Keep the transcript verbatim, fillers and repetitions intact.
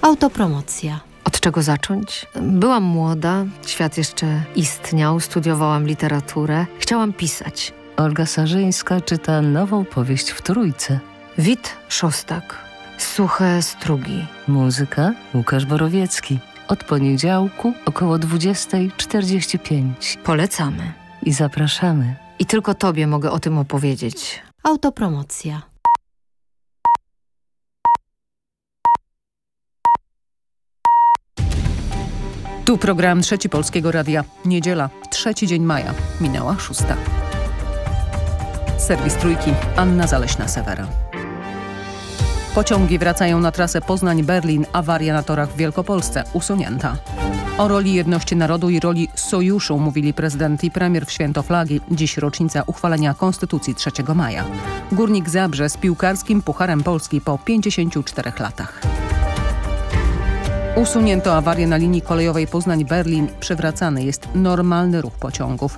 Autopromocja. Od czego zacząć? Byłam młoda, świat jeszcze istniał, studiowałam literaturę, chciałam pisać. Olga Sarzyńska czyta nową powieść w Trójce. Wit Szostak. Suche strugi. Muzyka Łukasz Borowiecki. Od poniedziałku około dwudziesta czterdzieści pięć. Polecamy. I zapraszamy. I tylko tobie mogę o tym opowiedzieć. Autopromocja. Tu program Trzeci Polskiego Radia. Niedziela, trzeci dzień maja. Minęła szósta. Serwis Trójki. Anna Zaleśna-Sewera. Pociągi wracają na trasę Poznań-Berlin. Awaria na torach w Wielkopolsce usunięta. O roli jedności narodu i roli sojuszu mówili prezydent i premier w święto flagi. Dziś rocznica uchwalenia Konstytucji trzeciego maja. Górnik Zabrze z piłkarskim Pucharem Polski po pięćdziesięciu czterech latach. Usunięto awarię na linii kolejowej Poznań-Berlin. Przywracany jest normalny ruch pociągów.